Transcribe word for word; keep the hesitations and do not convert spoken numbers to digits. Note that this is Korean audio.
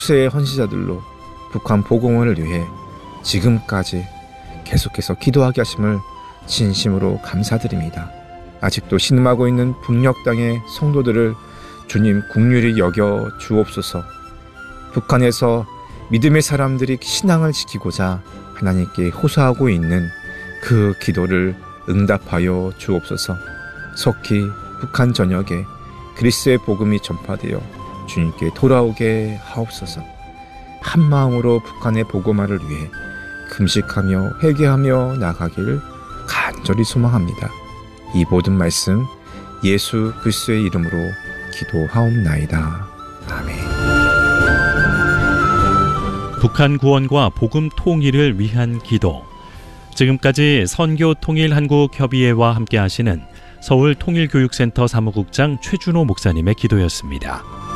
수의 헌신자들로 북한 복원을 위해 지금까지 계속해서 기도하게 하심을 진심으로 감사드립니다. 아직도 신음하고 있는 북녘 땅의 성도들을 주님 긍휼히 여겨 주옵소서. 북한에서 믿음의 사람들이 신앙을 지키고자 하나님께 호소하고 있는 그 기도를 응답하여 주옵소서. 속히 북한 전역에 그리스도의 복음이 전파되어 주님께 돌아오게 하옵소서. 한 마음으로 북한의 복음화를 위해 금식하며 회개하며 나가기를 간절히 소망합니다. 이 모든 말씀 예수 그리스도의 이름으로 기도하옵나이다. 아멘. 북한 구원과 복음 통일을 위한 기도. 지금까지 선교통일한국협의회와 함께 하시는 서울통일교육센터 사무국장 최준호 목사님의 기도였습니다.